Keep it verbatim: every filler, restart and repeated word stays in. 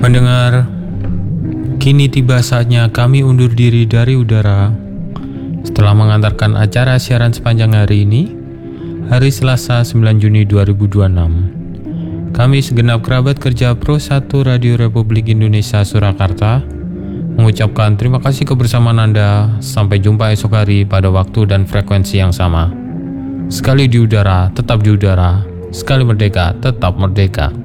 Pendengar, kini tiba saatnya kami undur diri dari udara. Setelah mengantarkan acara siaran sepanjang hari ini, hari Selasa sembilan Juni dua ribu dua puluh enam, kami segenap kerabat kerja Pro satu Radio Republik Indonesia Surakarta mengucapkan terima kasih kebersamaan Anda. Sampai jumpa esok hari pada waktu dan frekuensi yang sama. Sekali di udara, tetap di udara. Sekali merdeka, tetap merdeka.